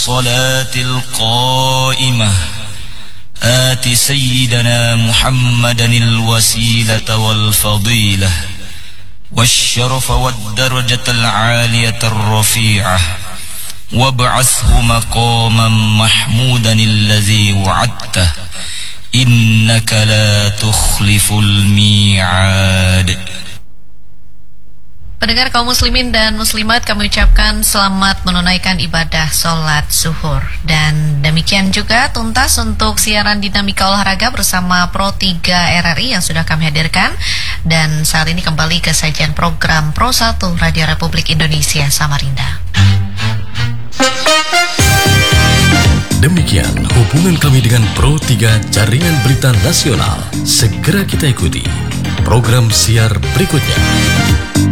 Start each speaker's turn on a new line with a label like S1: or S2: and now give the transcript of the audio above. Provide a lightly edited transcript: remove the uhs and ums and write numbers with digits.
S1: الصلاة القائمة آت سيدنا محمدا الوسيلة والفضيلة والشرف والدرجة العالية الرفيعة وابعثه مقاما محمودا الذي وعدته إنك لا تخلف الميعاد.
S2: Pendengar kaum muslimin dan muslimat, kami ucapkan selamat menunaikan ibadah sholat zuhur. Dan demikian juga tuntas untuk siaran Dinamika Olahraga bersama Pro 3 RRI yang sudah kami hadirkan. Dan saat ini kembali ke sajian program Pro 1 Radio Republik Indonesia Samarinda.
S3: Demikian hubungan kami dengan Pro 3 Jaringan Berita Nasional. Segera kita ikuti program siar berikutnya.